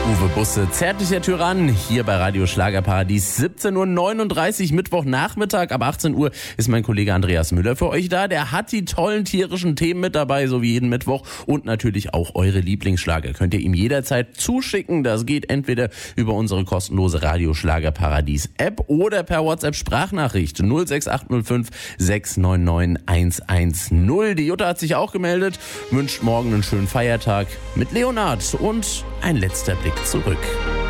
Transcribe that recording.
Uwe Busse, zärtlicher Tyrann, hier bei Radio Schlagerparadies. 17:39 Uhr, Mittwochnachmittag. Ab 18 Uhr ist mein Kollege Andreas Müller für euch da. Der hat die tollen tierischen Themen mit dabei, so wie jeden Mittwoch. Und natürlich auch eure Lieblingsschlager. Könnt ihr ihm jederzeit zuschicken. Das geht entweder über unsere kostenlose Radio Schlagerparadies App oder per WhatsApp Sprachnachricht 06805 699 110. Die Jutta hat sich auch gemeldet, wünscht morgen einen schönen Feiertag mit Leonard und ein letzter Blick zurück.